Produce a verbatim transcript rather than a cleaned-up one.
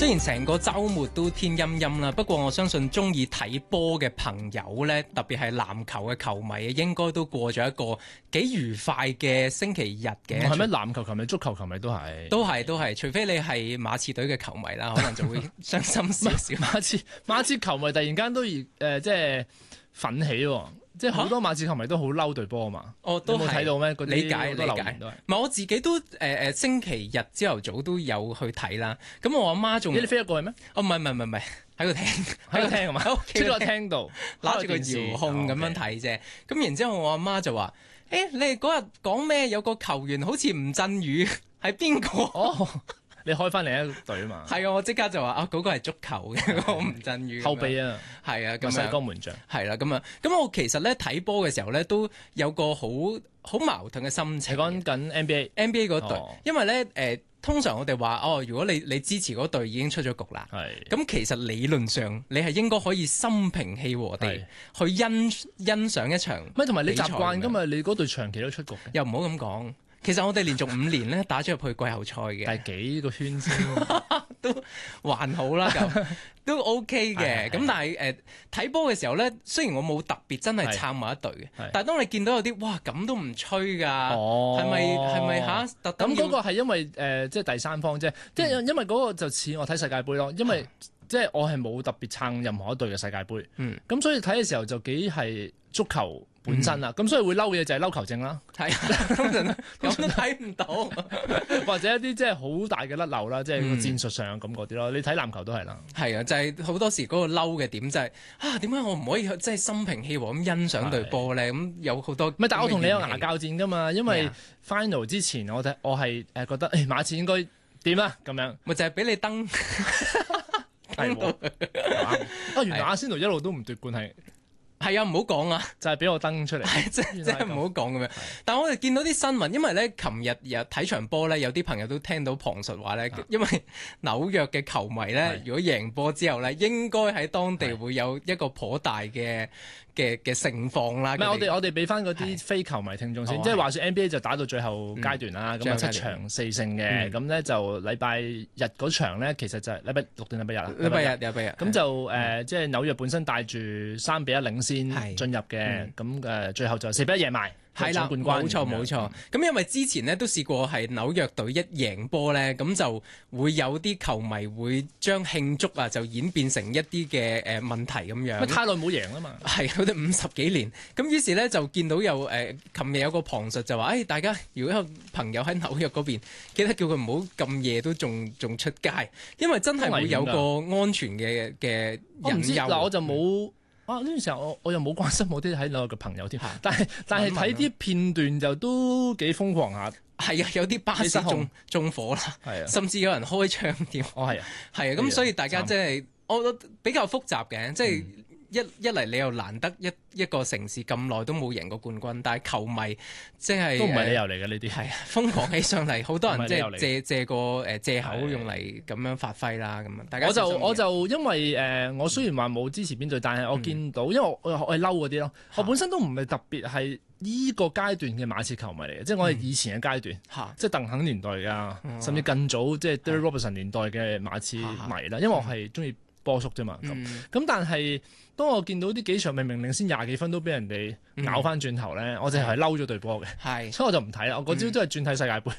雖然成個週末都天陰陰啦，不過我相信鍾意睇波嘅朋友呢，特別係籃球嘅球迷，應該都過咗一個幾愉快嘅星期日嘅。 係咩？籃球球迷、足球球迷都係， 都係都係，除非你係馬刺隊嘅球迷啦，可能就會傷心少少。 馬刺馬刺球迷突然間都誒、呃、即係奮起喎。即係好多馬刺球迷都好嬲隊波啊嘛！ 哦，都有冇睇到咩？ 理解理解。唔係我自己都誒誒、呃、星期日朝頭早都有去睇啦。咁我阿媽仲你飛咗過去咩？ 哦，唔係唔係唔係喺度聽喺度聽係嘛？喺屋企個廳度攞住個遙控咁樣睇啫。咁、哦、然之後我阿媽就話：誒、欸，你哋嗰日講咩？有個球員好似吳鎮宇係邊個？ 哦你開翻另一隊啊嘛？ 係啊，我即刻就話啊，嗰、那個係足球嘅嗰個吳鎮宇後備啊， 係啊，咁細個門將係啦，咁啊，咁我其實咧睇波嘅時候咧，都有個好好矛盾嘅心情。 係講緊 N B A，N B A 嗰隊， 哦、 因為咧誒、呃，通常我哋話哦，如果你你支持嗰隊已經出咗局啦， 係咁其實理論上你係應該可以心平氣和地去欣欣賞一場。 咪同埋你習慣㗎嘛？你嗰隊長期都出局嘅， 又唔好咁講。其實我哋連續五年咧打咗入去季後賽嘅， 第幾個圈先都還好啦，咁都 OK 嘅。咁但係誒睇波嘅時候咧，雖然我冇特別真係撐某一隊嘅，但係當你見到有啲哇咁都唔吹㗎，係咪係咪嚇？ 咁嗰個係因為誒、呃、即係第三方啫，即係、嗯、因為嗰個就似我睇世界盃咯，因為、嗯、即係我係冇特別撐任何一隊嘅世界盃，咁、嗯、所以睇嘅時候就幾係足球本身啦，咁、嗯、所以會嬲嘅就係嬲球證啦，係咁都睇唔到，或者一啲即係好大嘅甩漏啦，即係個戰術上咁嗰啲咯。你睇籃球都係啦，係啊，就係、是、好多時嗰個嬲嘅點就係、是、啊，點解我唔可以即係心平氣和咁欣賞隊波咧？咁有好多唔係， 但係我同你有牙較戰㗎嘛，因為 final 之前我睇我係誒覺得誒馬刺應該點啊咁樣， 咪就係俾你登係喎，啊原來阿仙奴一路都唔奪冠係。 係啊，唔好講啊， 就係俾我登出嚟， 即係即係唔好講咁樣。但係我哋見到啲新聞，因為咧，琴日有睇場波咧，有啲朋友都聽到旁述話咧，啊、因為紐約嘅球迷咧，如果贏波之後咧，應該喺當地會有一個頗大嘅嘅嘅盛況啦。唔係， 我哋我哋俾翻嗰啲非球迷聽眾先，即係話説 N B A 就打到最後階段啦，咁啊、嗯、七場四勝嘅，咁咧、嗯、就禮拜日嗰場咧，其實就係禮拜六定禮拜日啊？ 禮拜日，禮拜日。咁就誒，即係紐約本身帶住三比一領先進入嘅，咁誒、嗯、最後就四比一贏埋。係啦，冇錯冇錯。咁因為之前呢都試過係紐約隊一贏波咧，咁就會有啲球迷會將慶祝啊就演變成一啲嘅誒問題咁樣。 太耐冇贏啦嘛。 係，佢哋五十幾年。咁於是咧就見到有誒，琴、呃、日有個旁述就話，誒、哎、大家如果有朋友喺紐約嗰邊，記得叫佢唔好咁夜都仲仲出街，因為真係會有個安全嘅嘅隱憂。 嗱，我就冇。啊！呢段時候我我又冇關心我啲喺紐約嘅朋友添，但係但係睇啲片段就都幾瘋狂下。係啊，有啲巴士中中火啦，係啊，甚至有人開槍添。哦，係啊，係啊，咁所以大家即係我覺得比較複雜嘅，即係。嗯一一嚟你又難得一一個城市咁耐都冇贏過冠軍，但係球迷即係都唔係理由嚟嘅呢啲，係瘋狂起上嚟，好多人即係借借個誒借口用嚟咁樣發揮啦咁啊！大家我就我就因為誒、呃，我雖然話冇支持邊隊，但係我見到，嗯、因為我我係嬲嗰啲咯，我本身都唔係特別係依個階段嘅馬刺球迷嚟嘅，即係我係以前嘅階段，嗯、即係鄧肯年代㗎，嗯、甚至更早即係 Derek Robertson 年代嘅馬刺迷啦，因為我係中意波叔啫嘛，咁咁、嗯、但係當我見到啲幾場明明領先廿幾分都俾人哋咬翻轉頭咧，嗯、我就係嬲咗隊波嘅，係，所以我就唔睇啦。我嗰朝都係轉睇世界盃。